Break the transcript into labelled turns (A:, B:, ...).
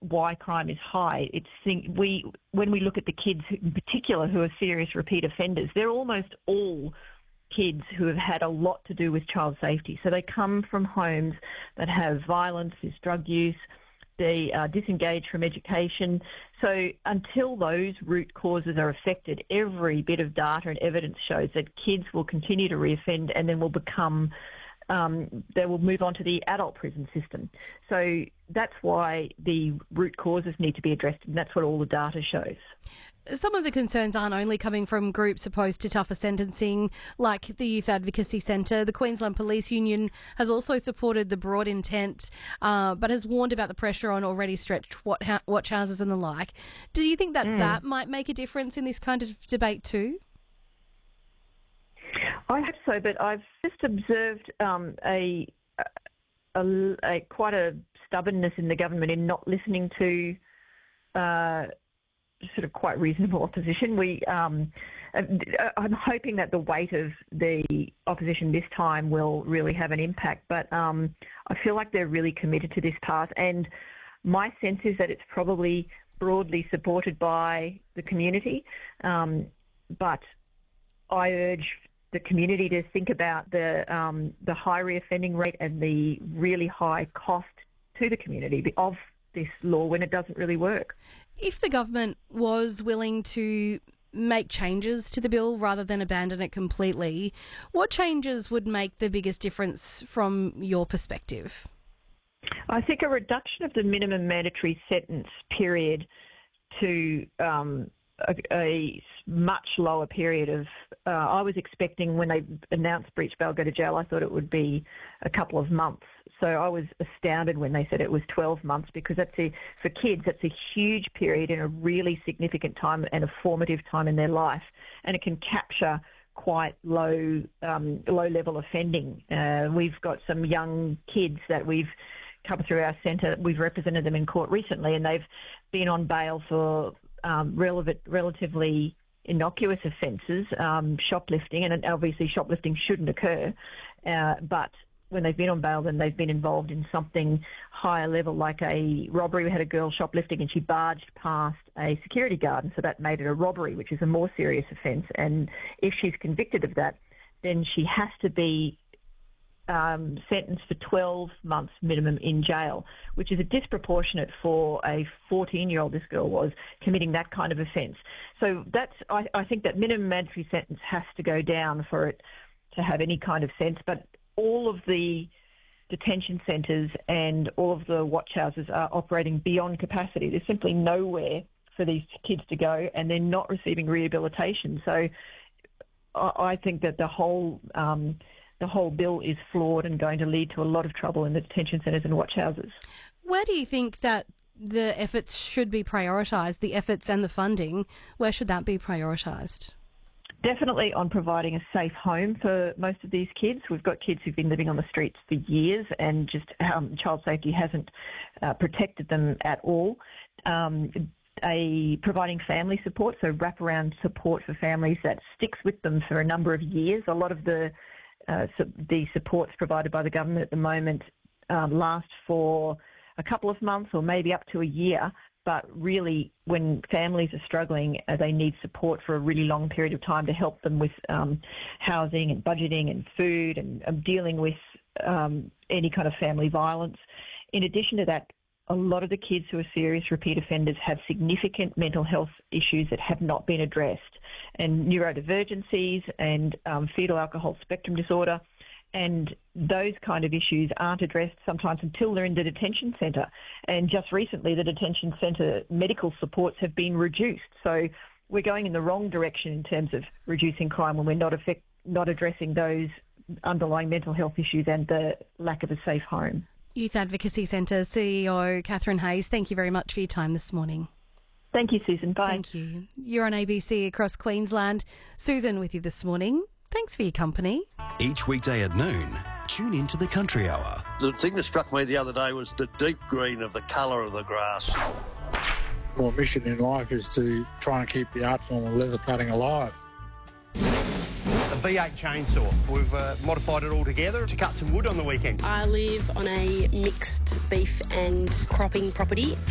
A: why crime is high. When we look at the kids in particular who are serious repeat offenders, they're almost all kids who have had a lot to do with child safety. So they come from homes that have violence, there's drug use, they are disengaged from education. So until those root causes are affected, every bit of data and evidence shows that kids will continue to reoffend and then will become they will move on to the adult prison system. So that's why the root causes need to be addressed, and that's what all the data shows.
B: Some of the concerns aren't only coming from groups opposed to tougher sentencing, like the Youth Advocacy Centre. The Queensland Police Union has also supported the broad intent, but has warned about the pressure on already stretched watch houses and the like. Do you think that that might make a difference in this kind of debate too?
A: I hope so, but I've just observed quite a stubbornness in the government in not listening to sort of quite reasonable opposition. I'm hoping that the weight of the opposition this time will really have an impact, but I feel like they're really committed to this path, and my sense is that it's probably broadly supported by the community, but I urge the community to think about the high reoffending rate and the really high cost to the community of this law when it doesn't really work.
B: If the government was willing to make changes to the bill rather than abandon it completely, what changes would make the biggest difference from your perspective?
A: I think a reduction of the minimum mandatory sentence period to a much lower period of, I was expecting when they announced breach bail go to jail, I thought it would be a couple of months. So I was astounded when they said it was 12 months because for kids, that's a huge period in a really significant time and a formative time in their life. And it can capture quite low level offending. We've got some young kids that we've come through our centre. We've represented them in court recently and they've been on bail for relatively innocuous offences, shoplifting, and obviously shoplifting shouldn't occur, but when they've been on bail, then they've been involved in something higher level, like a robbery. We had a girl shoplifting and she barged past a security guard, and so that made it a robbery, which is a more serious offence. And if she's convicted of that, then she has to be sentenced for 12 months minimum in jail, which is a disproportionate for a 14-year-old, this girl was, committing that kind of offence. So I think that minimum mandatory sentence has to go down for it to have any kind of sense. But all of the detention centres and all of the watch houses are operating beyond capacity. There's simply nowhere for these kids to go, and they're not receiving rehabilitation. So I think that the whole bill is flawed and going to lead to a lot of trouble in the detention centres and watch houses.
B: Where do you think that the efforts should be prioritised, the efforts and the funding? Where should that be prioritised?
A: Definitely on providing a safe home for most of these kids. We've got kids who've been living on the streets for years and just child safety hasn't protected them at all. Providing family support, so wraparound support for families that sticks with them for a number of years. A lot of the supports provided by the government at the moment last for a couple of months or maybe up to a year, but really when families are struggling, they need support for a really long period of time to help them with housing and budgeting and food and dealing with any kind of family violence. In addition to that, a lot of the kids who are serious repeat offenders have significant mental health issues that have not been addressed, and neurodivergencies and fetal alcohol spectrum disorder. And those kind of issues aren't addressed sometimes until they're in the detention centre. And just recently, the detention centre medical supports have been reduced. So we're going in the wrong direction in terms of reducing crime when we're not addressing those underlying mental health issues and the lack of a safe home.
B: Youth Advocacy Centre CEO Catherine Hayes, thank you very much for your time this morning.
A: Thank you, Susan. Bye.
B: Thank you. You're on ABC across Queensland. Susan with you this morning. Thanks for your company.
C: Each weekday at noon, tune into the Country Hour.
D: The thing that struck me the other day was the deep green of the colour of the grass.
E: My mission in life is to try and keep the art form of leather cutting alive.
F: A V8 chainsaw. We've modified it all together to cut some wood on the weekend.
G: I live on a mixed beef and cropping property.